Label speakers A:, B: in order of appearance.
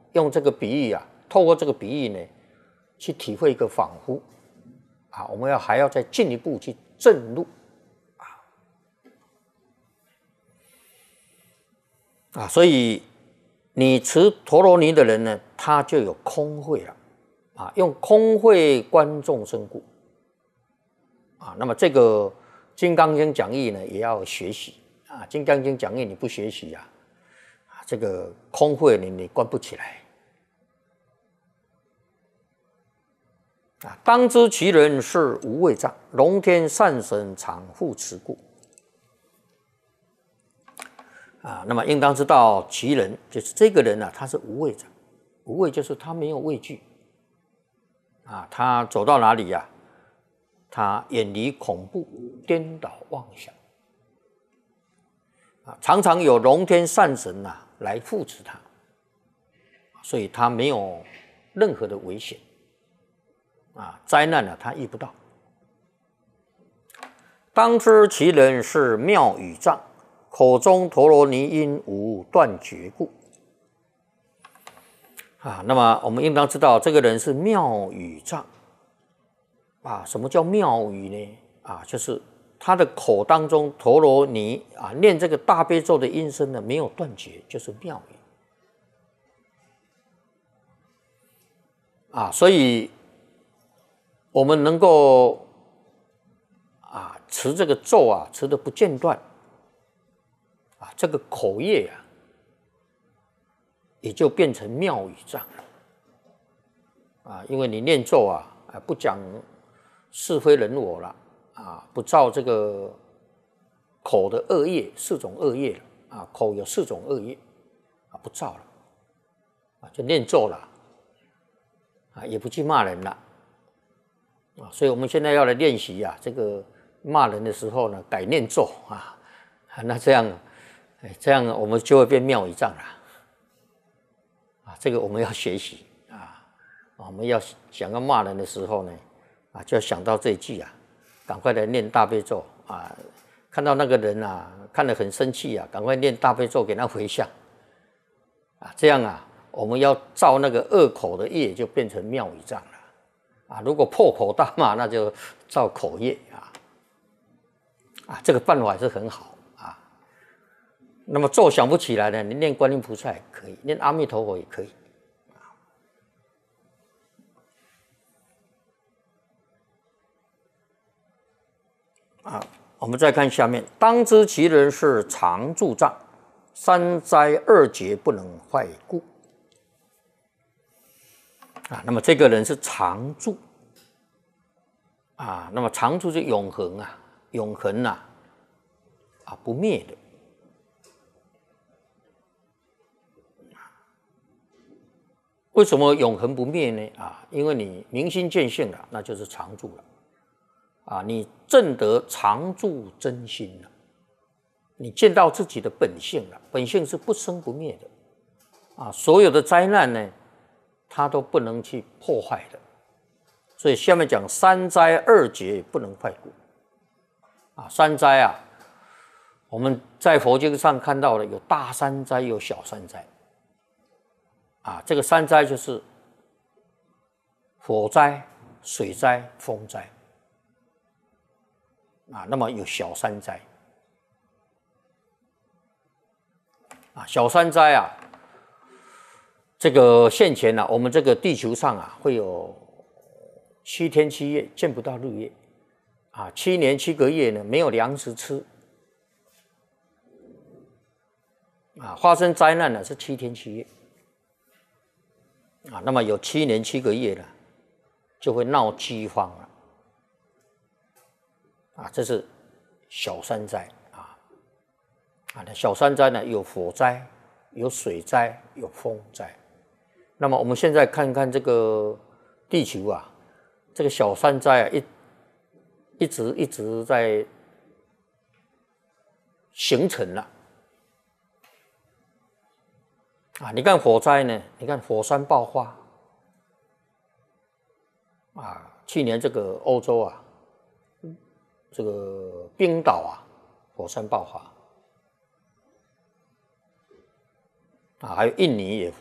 A: 用这个比喻啊，透过这个比喻呢，去体会一个恍惚啊，我们还要再进一步去证入啊，所以你持陀罗尼的人呢，他就有空慧了啊，用空慧观众生故啊。那么这个《金刚经》讲义呢，也要学习啊，《金刚经》讲义你不学习啊，这个空慧你观不起来啊。当知其人是无畏障，龙天善神常护持故啊。那么应当知道其人就是这个人啊，他是无畏障，无畏就是他没有畏惧啊，他走到哪里呀，他远离恐怖、颠倒妄想啊，常常有龙天善神啊来护持他，所以他没有任何的危险啊，灾难呢他遇不到。当知其人是妙语藏，口中陀罗尼音无断绝故啊。那么我们应当知道，这个人是妙语藏啊。什么叫妙语呢？啊，就是他的口当中陀罗尼啊，念这个大悲咒的音声呢，没有断绝，就是妙语啊。所以我们能够啊持这个咒啊，持的不间断啊，这个口业啊，也就变成妙语藏了啊。因为你念咒啊，不讲是非人我了啊，不造这个口的恶业，4种恶业了啊，口有4种恶业啊，不造了啊，就念咒了啊，也不去骂人了啊。所以我们现在要来练习啊，这个骂人的时候呢，改念咒啊，那这样我们就会变妙语藏了啊。这个我们要学习啊，我们要想要骂人的时候呢，啊，就要想到这一句啊，赶快来念大悲咒啊。看到那个人啊，看得很生气啊，赶快念大悲咒给他回向啊。这样啊，我们要造那个恶口的业，就变成妙语藏了啊。如果破口大骂，那就造口业啊。这个办法是很好啊。那么咒想不起来呢，你念观音菩萨也可以，念阿弥陀佛也可以啊。我们再看下面，当知其人是常住障，3灾2劫不能坏故啊。那么这个人是常住啊，那么常住是永恒啊，永恒啊，不灭的。为什么永恒不灭呢？啊，因为你明心见性了，那就是常住了啊。你证得常住真心了，你见到自己的本性了，本性是不生不灭的啊。所有的灾难呢，它都不能去破坏的。所以下面讲3灾2劫不能坏故啊。3灾啊，我们在佛经上看到的有大3灾，有小3灾啊。这个3灾就是火灾、水灾、风灾啊。那么有小3灾啊。小3灾啊，这个现前啊，我们这个地球上啊，会有7天7夜见不到日月啊，7年7个月呢，没有粮食吃啊。发生灾难呢是7天7夜啊。那么有7年7个月呢，就会闹饥荒了啊。这是小3灾啊。那小3灾呢，有火灾、有水灾、有风灾。那么我们现在看看这个地球啊，这个小3灾啊，一直在形成了啊。你看火灾呢，你看火山爆发啊，去年这个欧洲啊，这个冰岛啊，火山爆发啊，还有印尼也